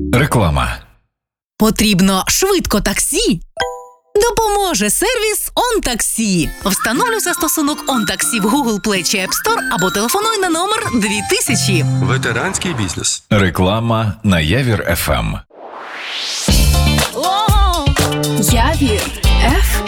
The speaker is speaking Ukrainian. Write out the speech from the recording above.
Реклама. Потрібно швидко таксі? Допоможе сервіс OnTaxi. Встановлюй застосунок OnTaxi в Google Play чи App Store або телефонуй на номер 2000. Ветеранський бізнес. Реклама на Явір ФМ. Явір ФМ.